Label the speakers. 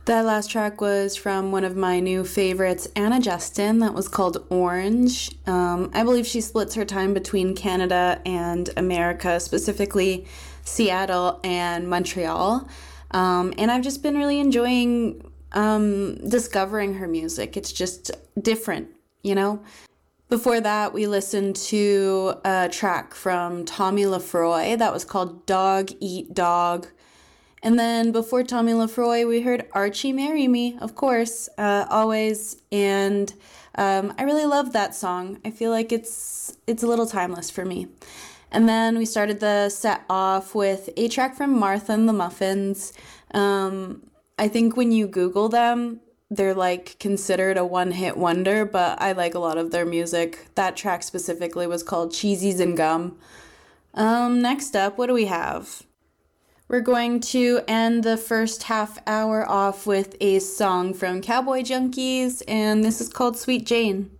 Speaker 1: That last track was from one of my new favorites, Anna Justin. That was called Orange. I believe she splits her time between Canada and America, specifically Seattle and Montreal. And I've just been really enjoying discovering her music. It's just different, you know? Before that, we listened to a track from Tommy Lafroy that was called Dog Eat Dog. And then before Tommy Lafroy, we heard Archie Marry Me, of course, always. And I really love that song. I feel like it's a little timeless for me. And then we started the set off with a track from Martha and the Muffins. I think when you Google them, they're like considered a one-hit wonder, but I like a lot of their music. That track specifically was called Cheesies and Gum. Next up, what do we have? We're going to end the first half hour off with a song from Cowboy Junkies, and this is called Sweet Jane.